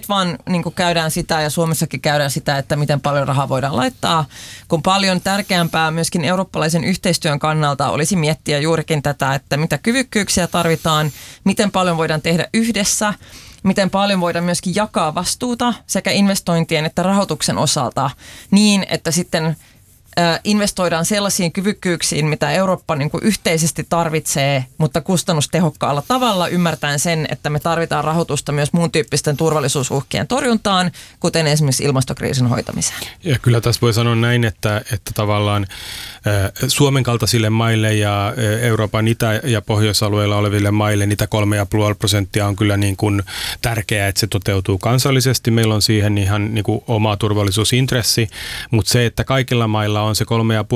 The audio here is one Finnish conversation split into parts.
nyt vaan niin kuin käydään sitä ja Suomessakin käydään sitä, että miten paljon rahaa voidaan laittaa, kun paljon tärkeämpää myöskin eurooppalaisen yhteistyön kannalta olisi miettiä juurikin tätä, että mitä kyvykkyyksiä tarvitaan, miten paljon voidaan tehdä yhdessä, miten paljon voidaan myöskin jakaa vastuuta sekä investointien että rahoituksen osalta niin, että sitten investoidaan sellaisiin kyvykkyyksiin, mitä Eurooppa niin kuin yhteisesti tarvitsee, mutta kustannustehokkaalla tavalla ymmärtäen sen, että me tarvitaan rahoitusta myös muun tyyppisten turvallisuusuhkien torjuntaan, kuten esimerkiksi ilmastokriisin hoitamiseen. Ja kyllä tässä voi sanoa näin, että tavallaan Suomen kaltaisille maille ja Euroopan itä- ja pohjoisalueilla oleville maille niitä 3,5% on kyllä niin kuin tärkeää, että se toteutuu kansallisesti. Meillä on siihen ihan niin kuin oma turvallisuusintressi, mutta se, että kaikilla mailla on se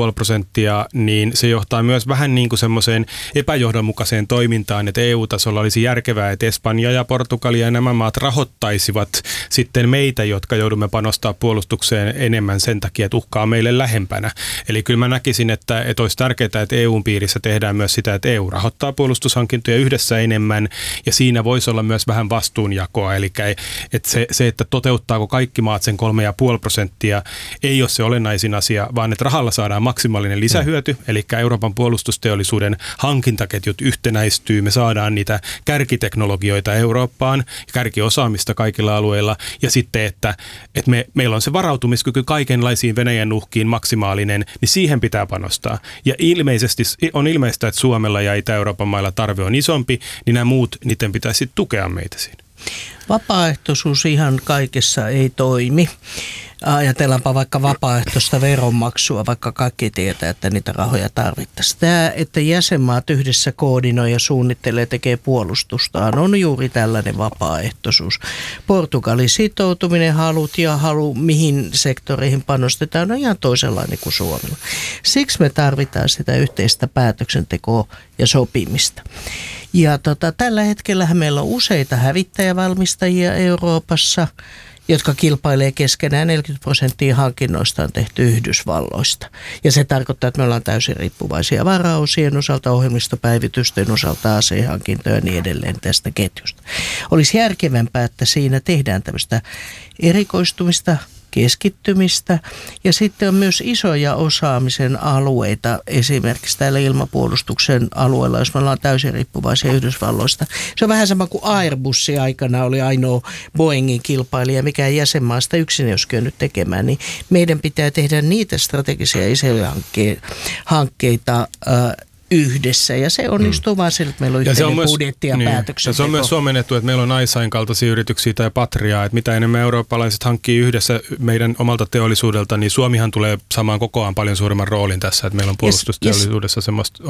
3,5%, niin se johtaa myös vähän niin kuin semmoiseen epäjohdonmukaiseen toimintaan, että EU-tasolla olisi järkevää, että Espanja ja Portugali ja nämä maat rahoittaisivat sitten meitä, jotka joudumme panostaa puolustukseen enemmän sen takia, että uhkaa meille lähempänä. Eli kyllä mä näkisin, että olisi tärkeää, että EUn piirissä tehdään myös sitä, että EU rahoittaa puolustushankintoja yhdessä enemmän, ja siinä voisi olla myös vähän vastuunjakoa. Eli että se, että toteuttaako kaikki maat sen 3,5%, ei ole se olennaisin asia, vaan että rahalla saadaan maksimaalinen lisähyöty, eli Euroopan puolustusteollisuuden hankintaketjut yhtenäistyy, me saadaan niitä kärkiteknologioita Eurooppaan ja kärkiosaamista kaikilla alueilla, ja sitten, että meillä on se varautumiskyky kaikenlaisiin Venäjän uhkiin maksimaalinen, niin siihen pitää panostaa. Ja ilmeisesti on ilmeistä, että Suomella ja Itä-Euroopan mailla tarve on isompi, niin nämä muut, niiden pitäisi tukea meitä siinä. Vapaaehtoisuus ihan kaikessa ei toimi. Ajatellaanpa vaikka vapaaehtoista veronmaksua, vaikka kaikki tietää, että niitä rahoja tarvittaisiin. Tämä, että jäsenmaat yhdessä koordinoi ja suunnittelee, tekee puolustustaan, on juuri tällainen vapaaehtoisuus. Portugalin sitoutuminen, halu, mihin sektoreihin panostetaan, on ihan toisenlainen kuin Suomella. Siksi me tarvitaan sitä yhteistä päätöksentekoa ja sopimista. Ja tällä hetkellä meillä on useita hävittäjävalmistajia Euroopassa, jotka kilpailee keskenään. 40% hankinnoista on tehty Yhdysvalloista. Ja se tarkoittaa, että me ollaan täysin riippuvaisia varaosien osalta, ohjelmistopäivitysten osalta, asehankintoja ja niin edelleen tästä ketjusta. Olisi järkevämpää, että siinä tehdään tämmöistä erikoistumista, keskittymistä, ja sitten on myös isoja osaamisen alueita, esimerkiksi täällä ilmapuolustuksen alueella, jos me ollaan täysin riippuvaisia Yhdysvalloista. Se on vähän sama kuin Airbus aikana oli ainoa Boeingin kilpailija, mikä jäsenmaasta yksin ei olisi kyennyt tekemään, niin meidän pitää tehdä niitä strategisia isoja hankkeita yhdessä, ja se onnistuu vaan sillä, että meillä on yhteinen budjetti ja päätöksenteko. Se on myös Suomen etu, että meillä on Aisain kaltaisia yrityksiä tai Patriaa, että mitä enemmän eurooppalaiset hankkii yhdessä meidän omalta teollisuudelta, niin Suomihan tulee saamaan kokoaan paljon suuremman roolin tässä, että meillä on puolustusteollisuudessa semmoista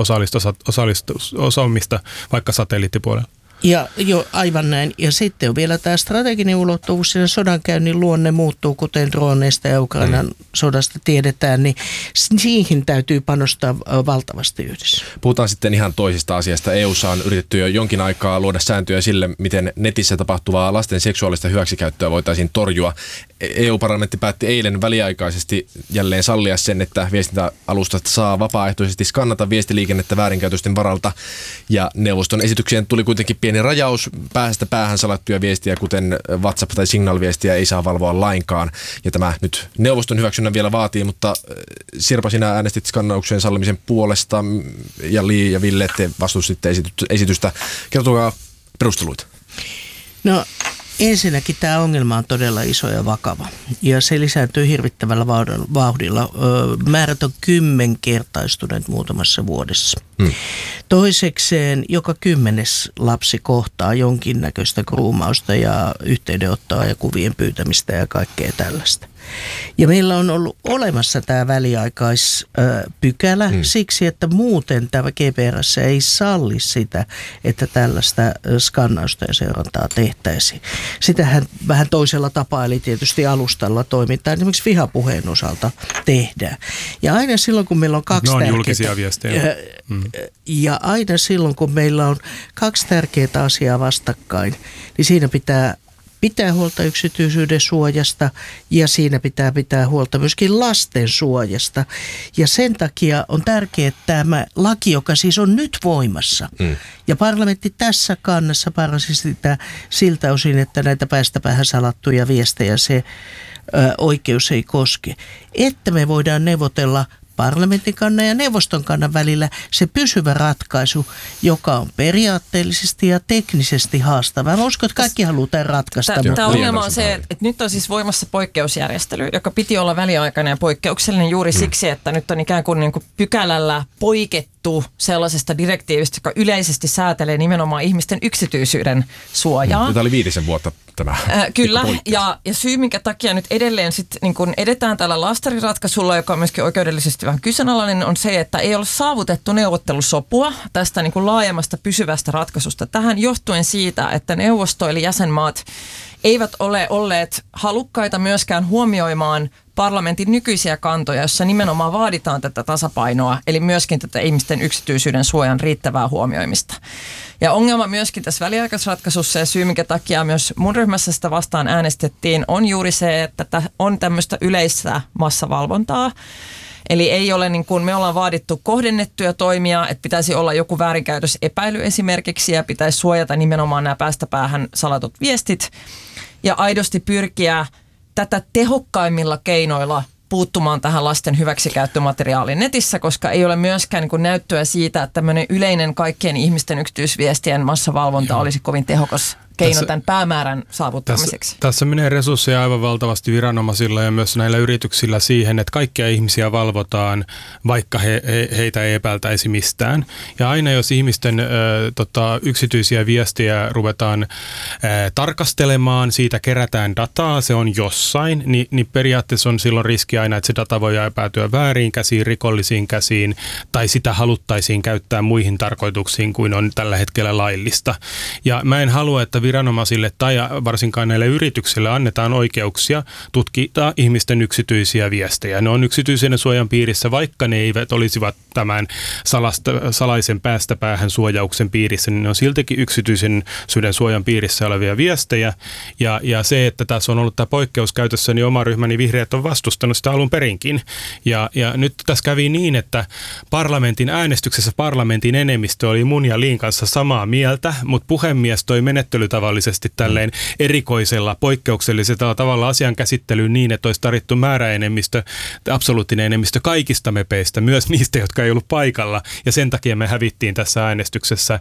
osaamista vaikka satelliittipuolella. Ja jo aivan näin. Ja sitten on vielä tämä strateginen ulottuvuus, siinä sodankäynnin luonne muuttuu, kuten droneista ja Ukrainan sodasta tiedetään, niin siihen täytyy panostaa valtavasti yhdessä. Puhutaan sitten ihan toisista asiasta. EU:ssa on yritetty jo jonkin aikaa luoda sääntöjä sille, miten netissä tapahtuvaa lasten seksuaalista hyväksikäyttöä voitaisiin torjua. EU-parlamentti päätti eilen väliaikaisesti jälleen sallia sen, että viestintäalustat saa vapaaehtoisesti skannata viestiliikennettä väärinkäytösten varalta, ja neuvoston esitykseen tuli kuitenkin pieni rajaus. Päästä päähän salattuja viestiä, kuten WhatsApp- tai Signal-viestiä, ei saa valvoa lainkaan, ja tämä nyt neuvoston hyväksynnän vielä vaatii, mutta Sirpa, sinä äänestit skannauksen sallimisen puolesta, ja Li ja Ville, te vastustitte esitystä. Kertokaa perusteluita. No, ensinnäkin tämä ongelma on todella iso ja vakava, ja se lisääntyy hirvittävällä vauhdilla. Määrät on 10-kertaistuneet muutamassa vuodessa. Toisekseen joka 10. lapsi kohtaa jonkinnäköistä groomausta ja yhteydenottoa ja kuvien pyytämistä ja kaikkea tällaista. Ja meillä on ollut olemassa tämä väliaikaispykälä siksi, että muuten tämä GPRS ei salli sitä, että tällaista skannausta ja seurantaa tehtäisiin. Sitähän vähän toisella tapaa, eli tietysti alustalla toimintaa, esimerkiksi vihapuheen osalta tehdään. Ja aina silloin, kun meillä on kaksi tärkeää... julkisia viestejä. Ja aina silloin, kun meillä on kaksi tärkeää asiaa vastakkain, niin siinä pitää pitää huolta yksityisyyden suojasta ja siinä pitää huolta myöskin lasten suojasta. Ja sen takia on tärkeää, että tämä laki, joka siis on nyt voimassa, ja parlamentti tässä kannassa parasi sitä siltä osin, että näitä päästä päähän salattuja viestejä se oikeus ei koske, että me voidaan neuvotella parlamentin kannan ja neuvoston kannan välillä se pysyvä ratkaisu, joka on periaatteellisesti ja teknisesti haastava. Mä uskon, että kaikki haluaa tämän ratkaista. Tämä ongelma on se, että nyt on siis voimassa poikkeusjärjestely, joka piti olla väliaikainen ja poikkeuksellinen juuri siksi, että nyt on ikään kuin pykälällä poikettu sellaisesta direktiivistä, joka yleisesti säätelee nimenomaan ihmisten yksityisyyden suojaa. Tämä oli 5 vuotta tämä. Kyllä, ja syy, minkä takia nyt edelleen sit, niin kun edetään tällä lasteriratkaisulla, joka on myöskin oikeudellisesti vähän kyseenalainen, on se, että ei ole saavutettu neuvottelusopua tästä niin kun laajemmasta pysyvästä ratkaisusta. Tähän johtuen siitä, että neuvosto eli jäsenmaat eivät ole olleet halukkaita myöskään huomioimaan parlamentin nykyisiä kantoja, jossa nimenomaan vaaditaan tätä tasapainoa, eli myöskin tätä ihmisten yksityisyyden suojan riittävää huomioimista. Ja ongelma myöskin tässä väliaikaisratkaisussa ja syy, minkä takia myös mun ryhmässä sitä vastaan äänestettiin, on juuri se, että on tämmöistä yleistä massavalvontaa. Eli ei ole niin kuin me ollaan vaadittu kohdennettuja toimia, että pitäisi olla joku väärinkäytösepäily esimerkiksi ja pitäisi suojata nimenomaan nämä päästä päähän salatut viestit ja aidosti pyrkiä tätä tehokkaimmilla keinoilla puuttumaan tähän lasten hyväksikäyttömateriaaliin netissä, koska ei ole myöskään niin kuin näyttöä siitä, että tämmöinen yleinen kaikkien ihmisten yksityisviestien massavalvonta olisi kovin tehokas keino tämän päämäärän saavuttamiseksi. Tässä menee resursseja aivan valtavasti viranomaisilla ja myös näillä yrityksillä siihen, että kaikkia ihmisiä valvotaan, vaikka heitä ei epäiltäisi mistään. Ja aina jos ihmisten yksityisiä viestejä ruvetaan tarkastelemaan, siitä kerätään dataa, se on jossain, niin periaatteessa on silloin riski aina, että se data voi päätyä vääriin käsiin, rikollisiin käsiin, tai sitä haluttaisiin käyttää muihin tarkoituksiin kuin on tällä hetkellä laillista. Ja mä en halua, että viranomaisille tai varsinkaan näille yrityksille annetaan oikeuksia tutkia ihmisten yksityisiä viestejä. Ne on yksityisen suojan piirissä, vaikka ne eivät olisivat tämän salaisen päästä päähän suojauksen piirissä, niin ne on siltikin yksityisen suojan piirissä olevia viestejä. Ja se, että tässä on ollut tämä poikkeus käytössä, niin oma ryhmäni vihreät on vastustanut sitä alun perinkin. Ja nyt tässä kävi niin, että parlamentin äänestyksessä parlamentin enemmistö oli mun ja Liin kanssa samaa mieltä, mutta puhemies toi menettelytavallisesti tälleen erikoisella, poikkeuksellisella tavalla asian käsittelyyn niin, että olisi tarvittu määräenemmistö, absoluuttinen enemmistö kaikista mepeistä, myös niistä, jotka ei ollut paikalla. Ja sen takia me hävittiin tässä äänestyksessä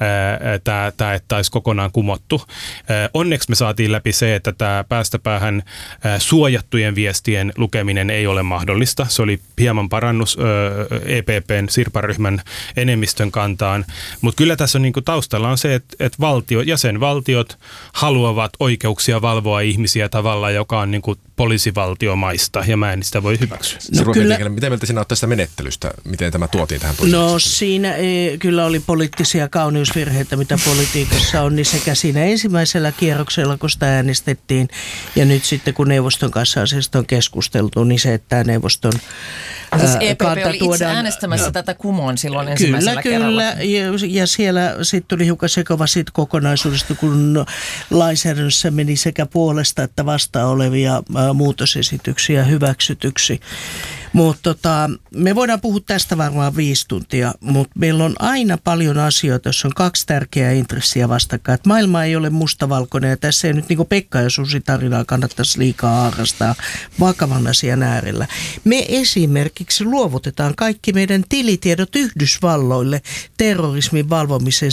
tämä, että olisi kokonaan kumottu. Onneksi me saatiin läpi se, että tämä päästäpäähän suojattujen viestien lukeminen ei ole mahdollista. Se oli hieman parannus EPPn Sirpa-ryhmän enemmistön kantaan. Mutta kyllä tässä on niinku taustalla on se, että jäsenvaltiot haluavat oikeuksia valvoa ihmisiä tavalla, joka on niinku poliisivaltiomaista, ja mä en sitä voi hyväksyä. Miten mieltä sinä olet tästä menettelystä? Miten tämä tuotiin tähän prosessiin? No siinä kyllä oli poliittisia kauniusvirheitä, mitä politiikassa on, niin sekä siinä ensimmäisellä kierroksella, kun sitä äänestettiin, ja nyt sitten kun neuvoston kanssa asiasta on keskusteltu, niin se, että neuvoston siis EPP oli itse äänestämässä tätä kumoon silloin ensimmäisellä kerralla. Kyllä, ja siellä sitten tuli hiukan sekava siitä kokonaisuudesta, kun lainsäädännössä meni sekä puolesta että vastaan olevia muutosesityksiä hyväksytyksi. Mutta me voidaan puhua tästä varmaan 5 tuntia, mutta meillä on aina paljon asioita, jos on 2 tärkeää intressiä vastakkain. Että maailma ei ole mustavalkoinen ja tässä ei nyt niin kuin Pekka ja Susi tarinaa kannattaisi liikaa harrastaa vakavan asian äärellä. Me esimerkiksi luovutetaan kaikki meidän tilitiedot Yhdysvalloille terrorismin valvomisen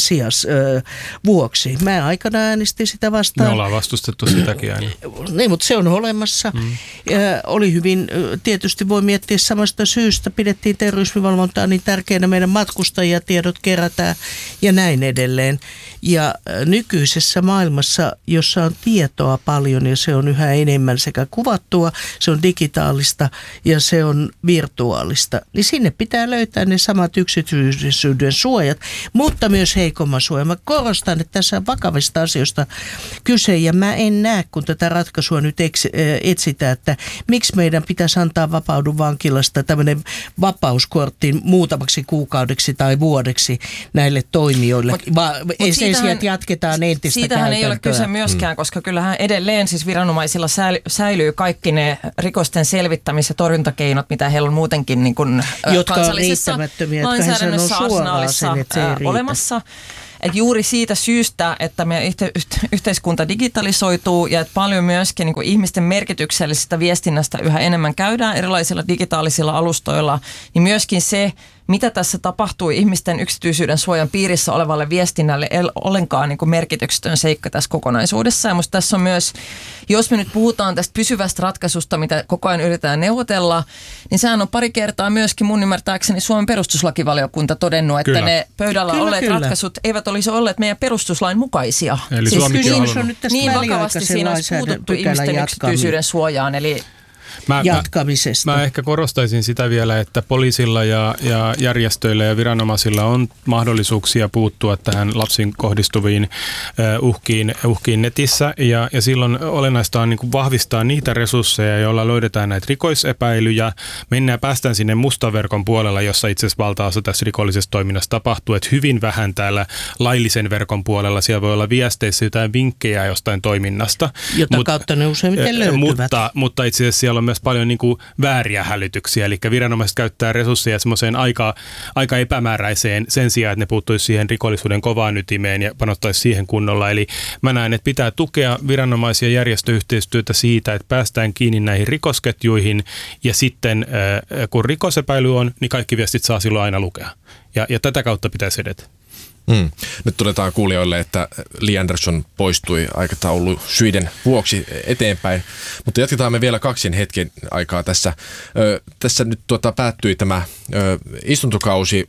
vuoksi. Mä aikana äänestin sitä vastaan. Me ollaan vastustettu sitäkin aina. Niin, mutta se on olemassa. Oli hyvin, tietysti voi miettiä samasta syystä, pidettiin terrorismivalvontaa niin tärkeänä, meidän matkustajatiedot kerätään ja näin edelleen. Ja nykyisessä maailmassa, jossa on tietoa paljon ja se on yhä enemmän sekä kuvattua, se on digitaalista ja se on virtuaalista, niin sinne pitää löytää ne samat yksityisyyden suojat, mutta myös heikomman suoja. Mä korostan, että tässä on isoista asioista kyse. Ja mä en näe, kun tätä ratkaisua nyt etsitään, että miksi meidän pitäisi antaa vapaudu vankilasta tämmöinen vapauskortti muutamaksi kuukaudeksi tai vuodeksi näille toimijoille. Sen sijaan, että jatketaan entistä siitähän ei ole kyse myöskään, koska kyllähän edelleen siis viranomaisilla säilyy kaikki ne rikosten selvittämis- ja torjuntakeinot, mitä heillä on muutenkin niin kuin kansallisessa lainsäädännössä arsenaalissa olemassa. Et juuri siitä syystä, että meidän yhteiskunta digitalisoituu ja että paljon myöskin niin kuin ihmisten merkityksellisestä viestinnästä yhä enemmän käydään erilaisilla digitaalisilla alustoilla, niin myöskin se, mitä tässä tapahtuu ihmisten yksityisyyden suojan piirissä olevalle viestinnälle, ei ollenkaan niin kuin merkityksetön seikka tässä kokonaisuudessa. Ja musta tässä on myös, jos me nyt puhutaan tästä pysyvästä ratkaisusta, mitä koko ajan yritetään neuvotella, niin sehän on pari kertaa myöskin mun ymmärtääkseni Suomen perustuslakivaliokunta todennut, että ne pöydällä olleet ratkaisut eivät olisi olleet meidän perustuslain mukaisia. Eli siis kysymys on nyt tästä niin vakavasti siinä olisi puututtu ihmisten yksityisyyden suojaan, eli jatkamisesta. Mä ehkä korostaisin sitä vielä, että poliisilla ja järjestöillä ja viranomaisilla on mahdollisuuksia puuttua tähän lapsiin kohdistuviin uhkiin netissä. Ja silloin olennaista on niin kuin vahvistaa niitä resursseja, joilla löydetään näitä rikosepäilyjä. Päästään sinne mustaverkon puolella, jossa itse asiassa valtaosa tässä rikollisessa toiminnassa tapahtuu. Että hyvin vähän täällä laillisen verkon puolella. Siellä voi olla viesteissä jotain vinkkejä jostain toiminnasta. Jota kautta ne useimmiten löytyvät. Mutta itse asiassa siellä on myös paljon niin kuin vääriä hälytyksiä, eli viranomaiset käyttää resursseja semmoiseen aika epämääräiseen sen sijaan, että ne puuttuisi siihen rikollisuuden kovaan ytimeen ja panostaisi siihen kunnolla. Eli mä näen, että pitää tukea viranomaisia järjestöyhteistyötä siitä, että päästään kiinni näihin rikosketjuihin ja sitten kun rikosepäily on, niin kaikki viestit saa silloin aina lukea. Ja tätä kautta pitäisi edetä. Nyt todetaan kuulijoille, että Li Andersson poistui aikataulu syiden vuoksi eteenpäin, mutta jatketaan me vielä kaksin hetken aikaa tässä. Tässä nyt päättyi tämä istuntokausi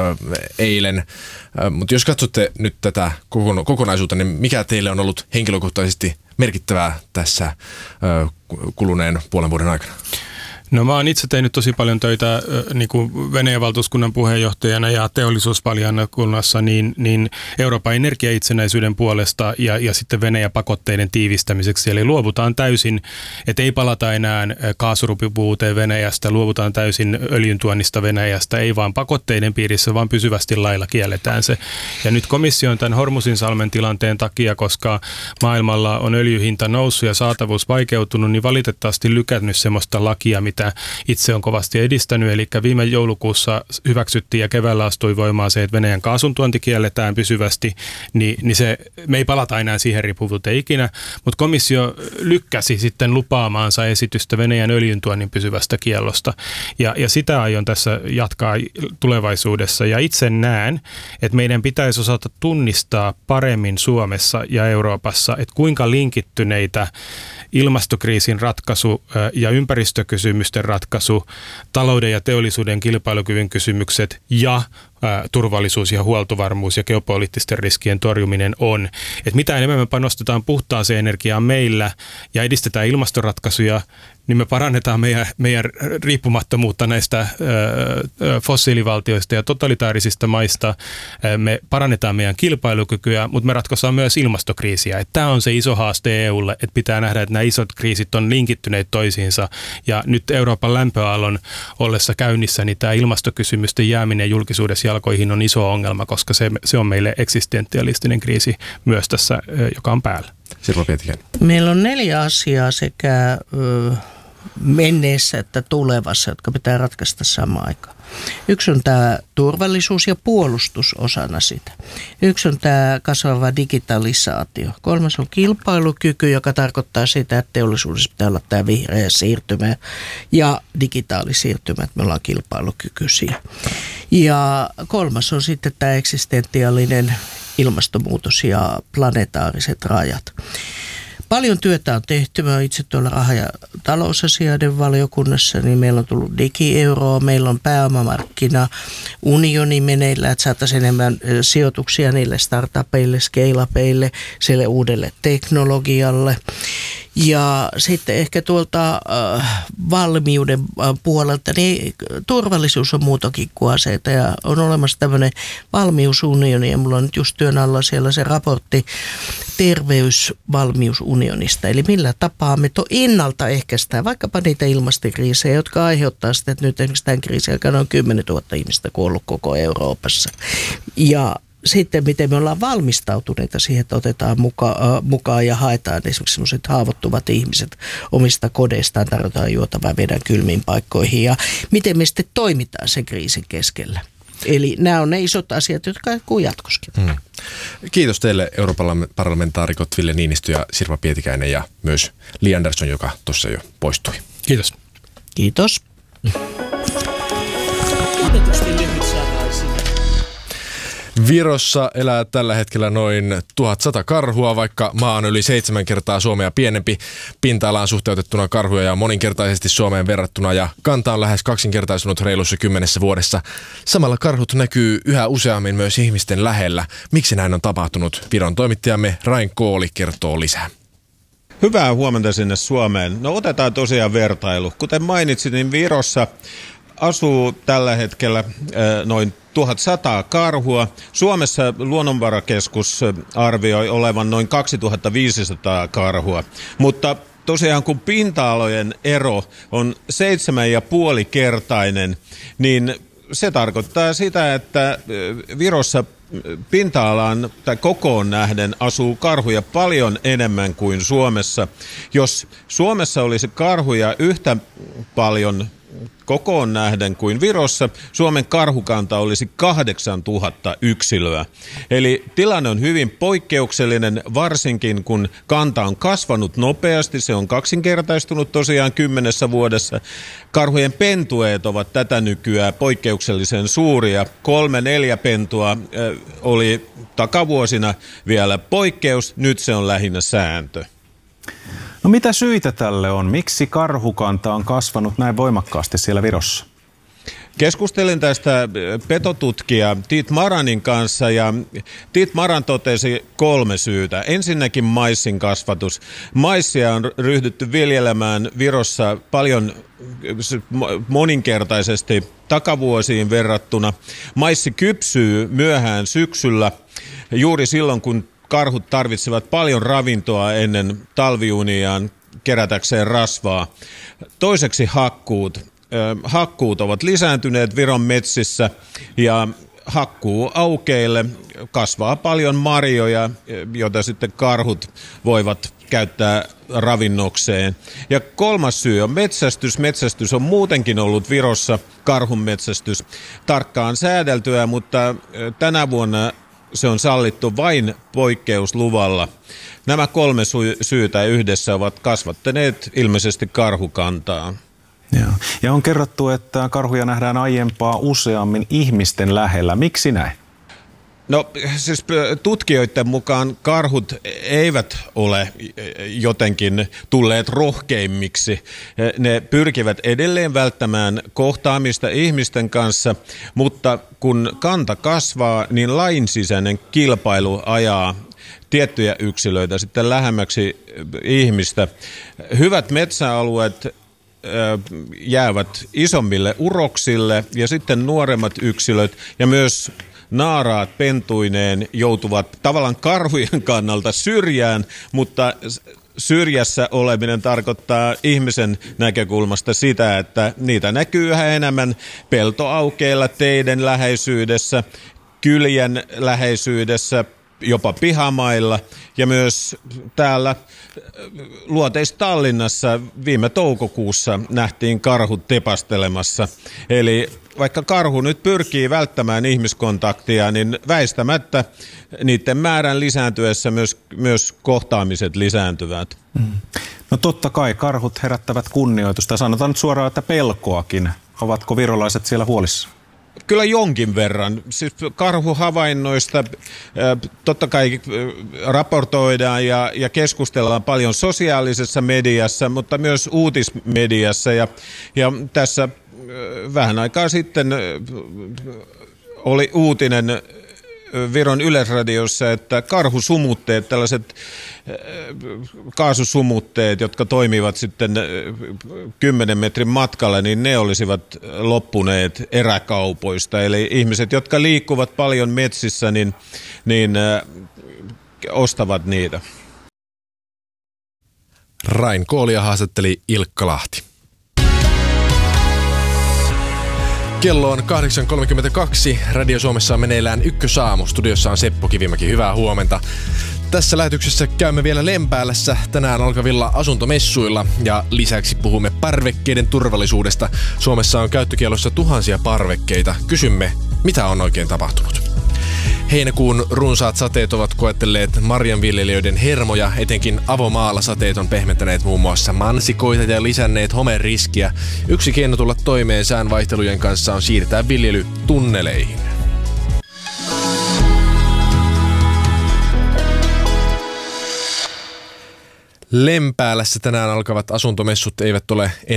eilen, mutta jos katsotte nyt tätä kokonaisuutta, niin mikä teille on ollut henkilökohtaisesti merkittävää tässä kuluneen puolen vuoden aikana? No mä oon itse tehnyt tosi paljon töitä niin kuin Venäjän valtuuskunnan puheenjohtajana ja teollisuusvaliokunnassa niin Euroopan energiaitsenäisyyden puolesta ja sitten Venäjän pakotteiden tiivistämiseksi. Eli luovutaan täysin, että ei palata enää kaasuriippuvuuteen Venäjästä, luovutaan täysin öljyntuonnista Venäjästä, ei vaan pakotteiden piirissä, vaan pysyvästi lailla kielletään se. Ja nyt komissio on tämän Hormuzinsalmen tilanteen takia, koska maailmalla on öljyhinta noussut ja saatavuus vaikeutunut, niin valitettavasti lykännyt semmoista lakia, mitä itse on kovasti edistänyt. Eli viime joulukuussa hyväksyttiin ja keväällä astui voimaan se, että Venäjän kaasuntuonti kielletään pysyvästi, niin me ei palata enää siihen riippuvuuteen ikinä, mutta komissio lykkäsi sitten lupaamaansa esitystä Venäjän öljyntuonnin pysyvästä kiellosta. Ja sitä aion tässä jatkaa tulevaisuudessa. Ja itse näen, että meidän pitäisi osata tunnistaa paremmin Suomessa ja Euroopassa, että kuinka linkittyneitä ilmastokriisin ratkaisu ja ympäristökysymysten ratkaisu, talouden ja teollisuuden kilpailukyvyn kysymykset ja turvallisuus ja huoltovarmuus ja geopoliittisten riskien torjuminen on. Että mitä enemmän me panostetaan puhtaaseen energiaan meillä ja edistetään ilmastoratkaisuja, niin me parannetaan meidän riippumattomuutta näistä fossiilivaltioista ja totalitaarisista maista. Me parannetaan meidän kilpailukykyä, mutta me ratkaistaan myös ilmastokriisiä. Tämä on se iso haaste EUlle, että pitää nähdä, että nämä isot kriisit on linkittyneet toisiinsa. Ja nyt Euroopan lämpöaallon ollessa käynnissä, niin tämä ilmastokysymysten jääminen julkisuudessa jalkoihin on iso ongelma, koska se on meille eksistentialistinen kriisi myös tässä, joka on päällä. Sirpa Pietikäinen. Meillä on 4 asiaa sekä menneessä että tulevassa, jotka pitää ratkaista samaan aikaan. Yksi on tämä turvallisuus ja puolustus osana sitä. Yksi on tämä kasvava digitalisaatio. 3 on kilpailukyky, joka tarkoittaa sitä, että teollisuudessa pitää olla tämä vihreä siirtymä ja digitaalisiirtymä, että me ollaan kilpailukykyisiä. Ja 3 on sitten tämä eksistentiaalinen ilmastonmuutos ja planetaariset rajat. Paljon työtä on tehty. Mä itse tuolla raha- ja talousasioiden valiokunnassa, niin meillä on tullut digieuroa, meillä on pääomamarkkina, unioni meneillään, että saataisiin enemmän sijoituksia niille startupeille, scale-upeille, sille uudelle teknologialle. Ja sitten ehkä tuolta valmiuden puolelta, niin turvallisuus on muutakin kuin aseita ja on olemassa tämmöinen valmiusunioni ja mulla on nyt just työn alla siellä se raportti terveysvalmiusunionista. Eli millä tapaa me ennaltaehkäistään vaikkapa niitä ilmastokriisejä, jotka aiheuttaa sitä, että nyt esimerkiksi tämän kriisin aikana on 10 000 ihmistä kuollut koko Euroopassa. Ja sitten miten me ollaan valmistautuneita siihen, että otetaan mukaan ja haetaan esimerkiksi sellaiset haavoittuvat ihmiset omista kodeistaan, tarjotaan juotavaa vedän kylmiin paikkoihin ja miten me sitten toimitaan sen kriisin keskellä. Eli nämä on ne isot asiat, jotka jatkuu jatkoskin. Kiitos teille Euroopan parlamentaarikot Ville Niinistö ja Sirpa Pietikäinen ja myös Li Andersson, joka tuossa jo poistui. Kiitos. Kiitos. Virossa elää tällä hetkellä noin 1100 karhua, vaikka maa on yli 7 kertaa Suomea pienempi. Pinta-alaan suhteutettuna karhuja ja moninkertaisesti Suomeen verrattuna ja kanta on lähes kaksinkertaistunut reilussa 10 vuodessa. Samalla karhut näkyy yhä useammin myös ihmisten lähellä. Miksi näin on tapahtunut? Viron toimittajamme Rain Kooli kertoo lisää. Hyvää huomenta sinne Suomeen. No otetaan tosiaan vertailu. Kuten mainitsin, niin Virossa asuu tällä hetkellä noin 1100 karhua. Suomessa Luonnonvarakeskus arvioi olevan noin 2500 karhua, mutta tosiaan kun pinta-alojen ero on 7,5-kertainen, niin se tarkoittaa sitä, että Virossa pinta-alaan tai kokoon nähden asuu karhuja paljon enemmän kuin Suomessa. Jos Suomessa olisi karhuja yhtä paljon kokoon nähden kuin Virossa, Suomen karhukanta olisi 8000 yksilöä. Eli tilanne on hyvin poikkeuksellinen, varsinkin kun kanta on kasvanut nopeasti. Se on kaksinkertaistunut tosiaan 10 vuodessa. Karhujen pentueet ovat tätä nykyään poikkeuksellisen suuria. 3-4 pentua oli takavuosina vielä poikkeus, nyt se on lähinnä sääntö. No mitä syitä tälle on? Miksi karhukanta on kasvanut näin voimakkaasti siellä Virossa? Keskustelin tästä petotutkija Tiit Maranin kanssa ja Tiit Maran totesi 3 syytä. Ensinnäkin maissin kasvatus. Maissia on ryhdytty viljelemään Virossa paljon moninkertaisesti takavuosiin verrattuna. Maissi kypsyy myöhään syksyllä juuri silloin, kun karhut tarvitsevat paljon ravintoa ennen talviuniaan kerätäkseen rasvaa. Toiseksi hakkuut. Hakkuut ovat lisääntyneet Viron metsissä ja hakkuuaukeille kasvaa paljon marjoja, joita sitten karhut voivat käyttää ravinnokseen. Ja 3. syy on metsästys. Metsästys on muutenkin ollut Virossa, karhunmetsästys, tarkkaan säädeltyä, mutta tänä vuonna se on sallittu vain poikkeusluvalla. Nämä 3 syytä yhdessä ovat kasvattaneet ilmeisesti karhukantaa. Joo. Ja on kerrottu, että karhuja nähdään aiempaa useammin ihmisten lähellä. Miksi näin? No siis tutkijoiden mukaan karhut eivät ole jotenkin tulleet rohkeimmiksi. Ne pyrkivät edelleen välttämään kohtaamista ihmisten kanssa, mutta kun kanta kasvaa, niin lain sisäinen kilpailu ajaa tiettyjä yksilöitä sitten lähemmäksi ihmistä. Hyvät metsäalueet jäävät isommille uroksille ja sitten nuoremmat yksilöt ja myös naaraat pentuineen joutuvat tavallaan karhujen kannalta syrjään, mutta syrjässä oleminen tarkoittaa ihmisen näkökulmasta sitä, että niitä näkyy yhä enemmän peltoaukeilla, teiden läheisyydessä, kylien läheisyydessä, jopa pihamailla ja myös täällä Luoteis-Tallinnassa viime toukokuussa nähtiin karhut tepastelemassa. Eli vaikka karhu nyt pyrkii välttämään ihmiskontaktia, niin väistämättä niiden määrän lisääntyessä myös kohtaamiset lisääntyvät. No totta kai karhut herättävät kunnioitusta. Sanotaan nyt suoraan, että pelkoakin. Ovatko virolaiset siellä huolissa? Kyllä jonkin verran. Siis karhuhavainnoista totta kai raportoidaan ja keskustellaan paljon sosiaalisessa mediassa, mutta myös uutismediassa. Ja tässä vähän aikaa sitten oli uutinen Viron Yleisradiossa, että karhusumutteet, tällaiset kaasusumutteet, jotka toimivat sitten 10 metrin matkalla, niin ne olisivat loppuneet eräkaupoista. Eli ihmiset, jotka liikkuvat paljon metsissä, niin ostavat niitä. Rain Koolia haastatteli Ilkka Lahti. Kello on 8.32. Radio Suomessa on meneillään Ykkösaamu. Studiossa on Seppo Kivimäki. Hyvää huomenta. Tässä lähetyksessä käymme vielä Lempäälässä tänään alkavilla asuntomessuilla ja lisäksi puhumme parvekkeiden turvallisuudesta. Suomessa on käyttökiellossa tuhansia parvekkeita. Kysymme, mitä on oikein tapahtunut? Heinäkuun runsaat sateet ovat koetelleet marjanviljelijöiden hermoja, etenkin avomaalla sateet on pehmentäneet muun muassa mansikoita ja lisänneet homeriskiä. Yksi keino tulla toimeen säänvaihtelujen kanssa on siirtää viljely tunneleihin. Lempäälässä tänään alkavat asuntomessut eivät ole